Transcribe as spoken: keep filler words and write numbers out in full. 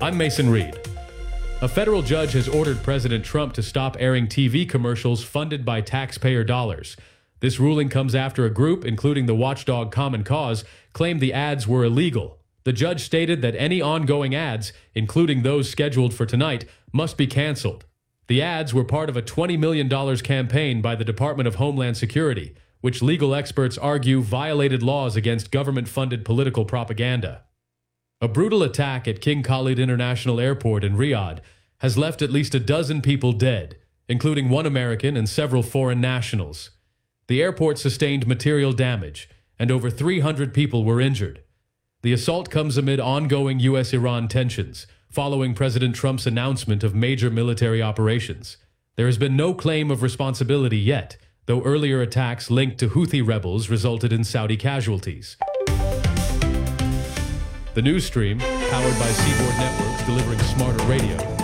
I'm Mason Reed. A federal judge has ordered President Trump to stop airing T V commercials funded by taxpayer dollars. This ruling comes after a group, including the watchdog Common Cause, claimed the ads were illegal. The judge stated that any ongoing ads, including those scheduled for tonight, must be canceled. The ads were part of a twenty million dollars campaign by the Department of Homeland Security, which legal experts argue violated laws against government-funded political propaganda. A brutal attack at King Khalid International Airport in Riyadh has left at least a dozen people dead, including one American and several foreign nationals. The airport sustained material damage, and over three hundred people were injured. The assault comes amid ongoing U S Iran tensions, following President Trump's announcement of major military operations. There has been no claim of responsibility yet, though earlier attacks linked to Houthi rebels resulted in Saudi casualties. The news stream, powered by Seaboard Networks, delivering smarter radio.